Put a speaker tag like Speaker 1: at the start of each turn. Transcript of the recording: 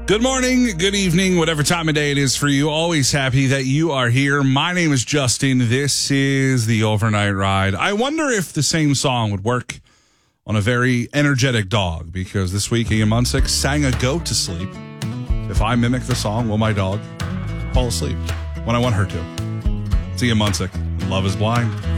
Speaker 1: Good morning, good evening, whatever time of day it is for you. Always happy that you are here. My name is Justin. This is the Overnight Ride. I wonder if the same song would work on a very energetic dog, because this week Ian Munsick sang a goat to sleep. If I mimic the song, will my dog fall asleep when I want her to? It's Ian Munsick. Love is Blind.